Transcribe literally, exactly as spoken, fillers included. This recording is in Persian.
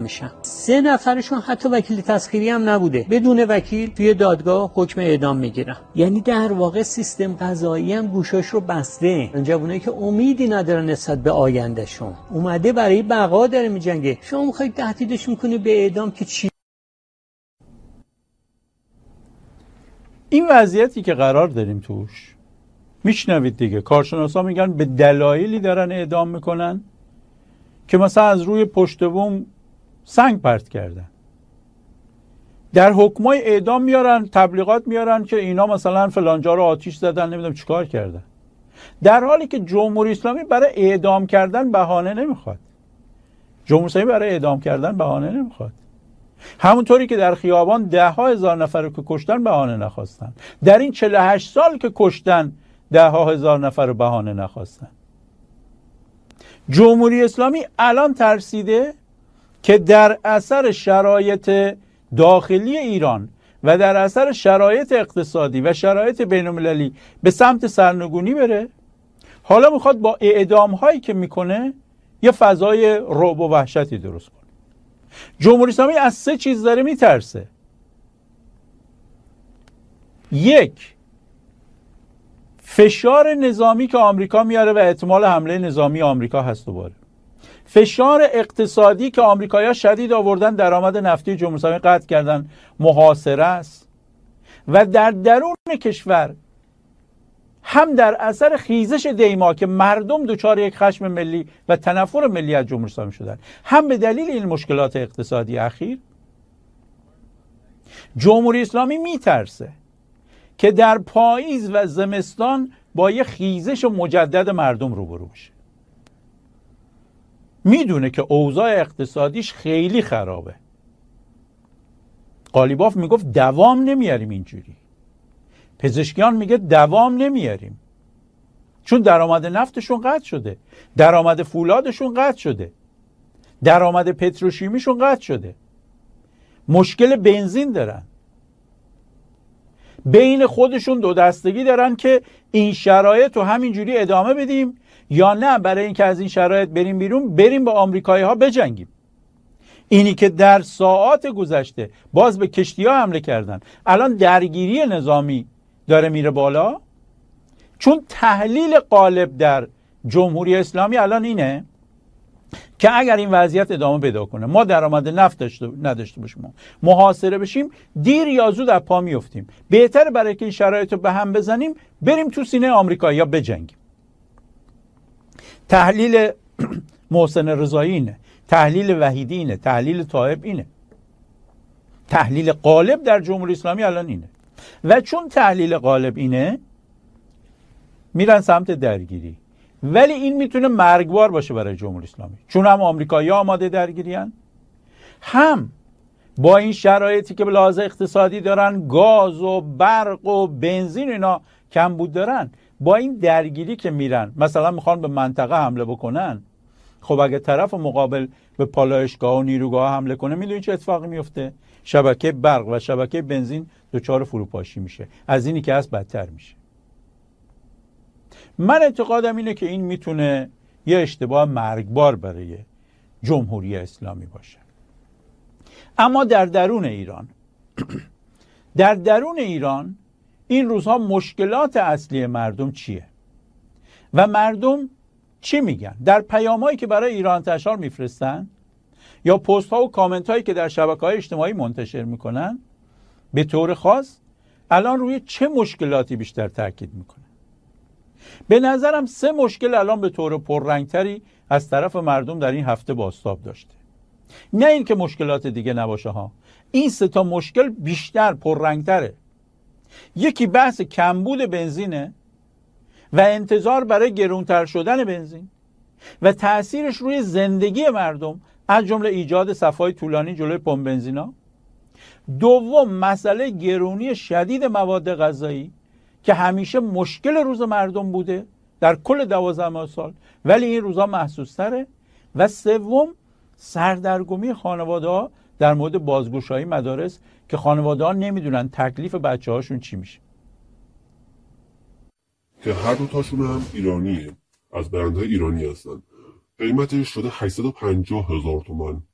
میشن. سه نفرشون حتی وکیل تسخیری هم نبوده، بدون وکیل توی دادگاه حکم اعدام میگیرن. یعنی در واقع سیستم قضایی هم گوشاش رو بسته. جوونایی که امیدی ندارن نسبت به آیندهشون، اومده برای بقا داره میجنگه. شما میخواید تهدیدش میکنی به اعدام که چی؟ این وضعیتی که قرار داریم توش، میشنوید دیگه، کارشناسا میگن به دلایلی دارن اعدام میکنن که مثلا از روی پشت بوم سنگ پرت کردن. در حکمای اعدام میارن، تبلیغات میارن که اینا مثلا فلانجا رو آتیش زدن، نمیدونم چیکار کردن، در حالی که جمهوری اسلامی برای اعدام کردن بهانه نمیخواد. جمهوری اسلامی برای اعدام کردن بهانه نمیخواد. همونطوری که در خیابان ده ها هزار نفر رو که کشتن بهانه نخواستن، در این چهل و هشت سال که کشتن ده ها هزار نفر رو بهانه نخواستن. جمهوری اسلامی الان ترسیده که در اثر شرایط داخلی ایران و در اثر شرایط اقتصادی و شرایط بین‌المللی به سمت سرنگونی بره. حالا میخواد با اعدام هایی که میکنه یه فضای رعب و وحشتی درست کنه. جمهوری اسلامی از سه چیز داره میترسه. یک، فشار نظامی که آمریکا میاره و احتمال حمله نظامی آمریکا هست دوباره. فشار اقتصادی که آمریکایی‌ها شدید آوردن، درآمد نفتی جمهوری اسلامی قطع کردن، محاصره است. و در درون کشور هم در اثر خیزش دیما که مردم دچار یک خشم ملی و تنفر ملی از جمهوری اسلامی شدن، هم به دلیل این مشکلات اقتصادی اخیر، جمهوری اسلامی میترسه که در پاییز و زمستان با یک خیزش مجدد مردم روبرو بشه. میدونه که اوضاع اقتصادیش خیلی خرابه. قالیباف میگفت دوام نمیاریم اینجوری. پزشکیان میگه دوام نمیاریم، چون درآمد نفتشون قطع شده، درآمد فولادشون قطع شده، درآمد پتروشیمیشون قطع شده، مشکل بنزین دارن، بین خودشون دو دستگی دارن که این شرایط رو همینجوری ادامه بدیم یا نه برای اینکه از این شرایط بریم بیرون، بریم با آمریکایی ها بجنگیم. اینی که در ساعات گذشته باز به کشتی ها حمله کردن، الان درگیری نظامی داره میره بالا، چون تحلیل غالب در جمهوری اسلامی الان اینه که اگر این وضعیت ادامه پیدا کنه، ما درآمد نفت نداشته باشیم، محاصره بشیم، دیر یا زود از پا میافتیم. بهتره برای که این شرایط رو به هم بزنیم بریم تو سینه آمریکایی‌ها بجنگیم. تحلیل محسن رضایی اینه، تحلیل وحیدی اینه، تحلیل طایب اینه، تحلیل غالب در جمهوری اسلامی الان اینه. و چون تحلیل غالب اینه، میرن سمت درگیری. ولی این میتونه مرگبار باشه برای جمهوری اسلامی، چون هم آمریکایی‌ها آماده درگیری هن، هم با این شرایطی که به لحاظ اقتصادی دارن، گاز و برق و بنزین اینا کمبود دارن، با این درگیری که میرن مثلا میخوان به منطقه حمله بکنن، خب اگه طرف مقابل به پالایشگاه و نیروگاه حمله کنه، میدونی چه اتفاقی میفته؟ شبکه برق و شبکه بنزین دچار فروپاشی میشه، از اینی که هست بدتر میشه. من اعتقادم اینه که این میتونه یه اشتباه مرگبار برای جمهوری اسلامی باشه. اما در درون ایران در درون ایران این روزها مشکلات اصلی مردم چیه و مردم چی میگن؟ در پیام‌هایی که برای ایران انتشار میفرستن یا پست ها و کامنت هایی که در شبکه‌های اجتماعی منتشر میکنن، به طور خاص الان روی چه مشکلاتی بیشتر تاکید میکنه؟ به نظرم سه مشکل الان به طور پررنگتری از طرف مردم در این هفته بازتاب داشته. نه این که مشکلات دیگه نباشه ها، این سه تا مشکل بیشتر پررنگتره. یکی بحث کمبود بنزینه و انتظار برای گرونتر شدن بنزین و تأثیرش روی زندگی مردم، از جمله ایجاد صف‌های طولانی جلوی پمپ بنزینا. دوم، مسئله گرونی شدید مواد غذایی که همیشه مشکل روز مردم بوده در کل دوازده سال، ولی این روزا محسوس تره. و سوم، سردرگمی خانواده ها در مورد بازگشایی مدارس که خانواده ها نمیدونن تکلیف بچه هاشون چی میشه. که هر دو تاشون هم ایرانیه، از برندهای ایرانی هستن. قیمتش شده هشتصد و پنجاه هزار تومان.